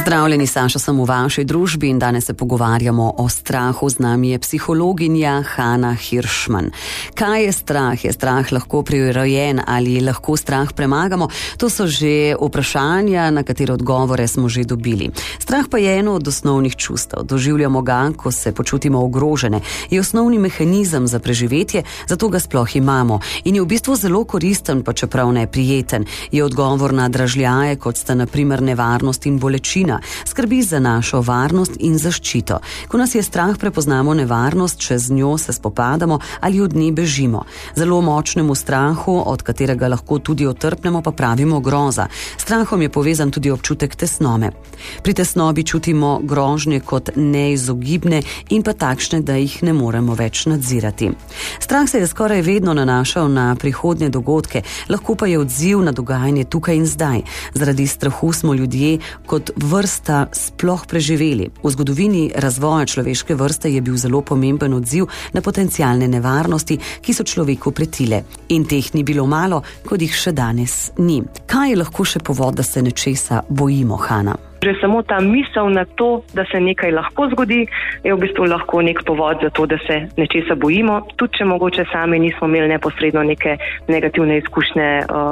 Pozdravljeni, Saša, sem v vaši družbi in danes se pogovarjamo o strahu. Z nami je psihologinja Hana Hiršman. Kaj je strah? Je strah lahko prirojen ali lahko strah premagamo? To so že vprašanja, na katere odgovore smo že dobili. Strah pa je eno od osnovnih čustev. Doživljamo ga, ko se počutimo ogrožene. Je osnovni mehanizem za preživetje, zato ga sploh imamo. In je v bistvu zelo koristen, pa čeprav neprijeten. Je odgovor na dražljaje, kot sta na primer nevarnost in bolečina. Skrbi za našo varnost in zaščito. Ko nas je strah, prepoznamo nevarnost, če z njo se spopadamo ali od nje bežimo. Zelo močnemu strahu, od katerega lahko tudi otrpnemo, pa pravimo groza. Strahom je povezan tudi občutek tesnobe. Pri tesnobi čutimo grožnje kot neizogibne in pa takšne, da jih ne moremo več nadzirati. Strah se je skoraj vedno nanašal na prihodnje dogodke, lahko pa je odziv na dogajanje tukaj in zdaj. Zaradi strahu smo ljudje kot vrsta sploh preživeli. V zgodovini razvoja človeške vrste je bil zelo pomemben odziv na potencialne nevarnosti, ki so človeku pretile. In teh ni bilo malo, kot jih še danes ni. Kaj je lahko še povod, da se nečesa bojimo, Hana? Že samo ta misel na to, da se nekaj lahko zgodi, je v bistvu lahko nek povod za to, da se nečesa bojimo, tudi če mogoče sami nismo imeli neposredno neke negativne izkušnje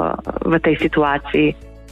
v tej situaciji.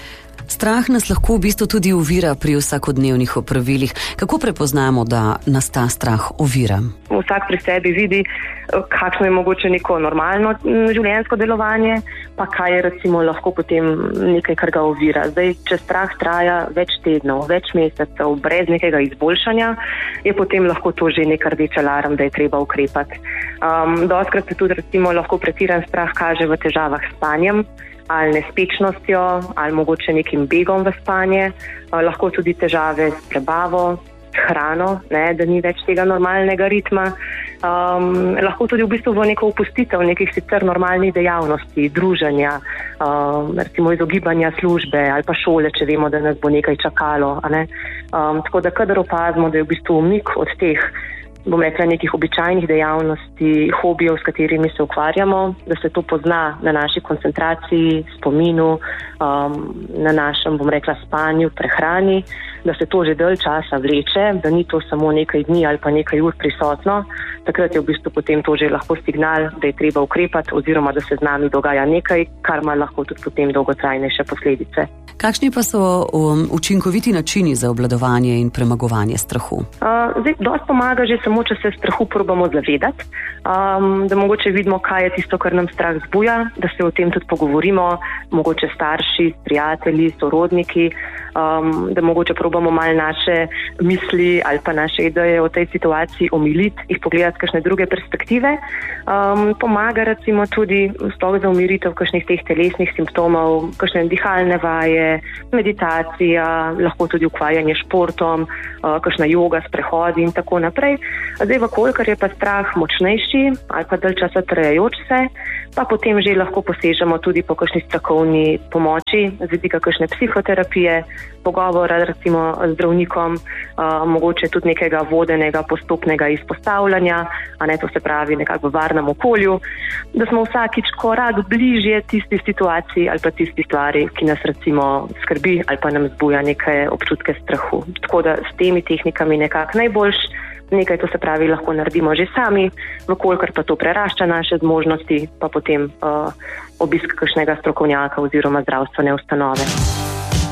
Strah nas lahko v bistvu tudi ovira pri vsakodnevnih opravilih. Kako prepoznamo, da nas ta strah ovira? Vsak pri sebi vidi, kakšno je mogoče neko normalno življenjsko delovanje, pa kaj je recimo lahko potem nekaj, kar ga ovira. Zdaj, če strah traja več tednov, več mesecev, brez nekega izboljšanja, je potem lahko to že nek rdeč alarm, da je treba ukrepati. Dostikrat se tudi recimo lahko pretiran strah kaže v težavah s spanjem, ali nespečnostjo, ali mogoče nekim begom v spanje, lahko tudi težave s prebavo, s hrano, da ni več tega normalnega ritma, lahko tudi v bistvu v neko opustitev nekih sicer normalnih dejavnosti, druženja, recimo izogibanja službe ali pa šole, če vemo, da nas bo nekaj čakalo. Tako da kadar opazimo, da je v bistvu umik od teh, bom rekla, nekih običajnih dejavnosti, hobijev, s katerimi se ukvarjamo, da se to pozna na naši koncentraciji, spominu, na našem, bom rekla, spanju, prehrani, da se to že dalj časa vleče, da ni to samo nekaj dni ali pa nekaj ur prisotno, takrat je v bistvu potem to že lahko signal, da je treba ukrepati oziroma da se z nami dogaja nekaj, kar ima lahko tudi potem dolgotrajnejše posledice. Kakšni pa so učinkoviti načini za obvladovanje in premagovanje strahu? Dosti pomaga že samo, če se strahu probamo zavedati, da mogoče vidimo, kaj je tisto, kar nam strah zbuja, da se o tem tudi pogovorimo, mogoče starši, prijatelji, sorodniki, da mogoče probamo malo naše misli ali pa naše ideje o tej situaciji omiliti, jih pogledati kakšne druge perspektive. Pomaga recimo tudi sploh za umiritev kakšnih teh telesnih simptomov, kakšne dihalne vaje, meditacija, lahko tudi ukvarjanje športom, kakšna joga, sprehodi in tako naprej. Zdaj, kolikor je pa strah močnejši ali pa dalj časa trajajoč se, pa potem že lahko posežemo tudi po kakšni strokovni pomoči, z vidika kakšne psihoterapije, pogovora recimo z zdravnikom, mogoče tudi nekega vodenega postopnega izpostavljanja, to se pravi nekako v varnem okolju, da smo vsakič korak bližje tisti situaciji ali pa tisti stvari, ki nas recimo skrbi ali pa nam zbuja neke občutke strahu. Tako da s temi tehnikami nekako najboljš. Nekaj, to se pravi, lahko naredimo že sami, vkolikor pa to prerašča naše zmožnosti, pa potem obisk kakšnega strokovnjaka oziroma zdravstvene ustanove.